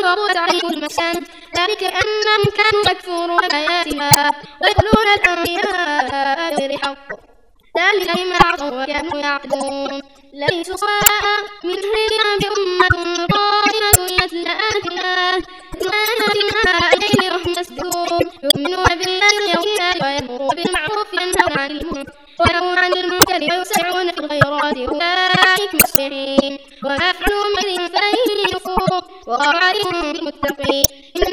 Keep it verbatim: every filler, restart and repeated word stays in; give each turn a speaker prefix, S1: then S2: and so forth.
S1: وطابت عليهم المسكن ذلك أنهم كانوا يكفرون بآياتنا ويقتلون الأنبياء بغير حق ذلك بما عصوا وكانوا يعتدون ليسوا سواء من أهل بأمة قائمة يتلى آياتنا إليه وهم يصدقون يؤمنون بالله واليوم الآخر ويأمرون بالمعروف وينهون عن المنكر وينهون عن المنكر ويسارعون في الخيرات أولئك المصلحين وما يفعلوا من فلن يكفروا والله عليم بالمتقين.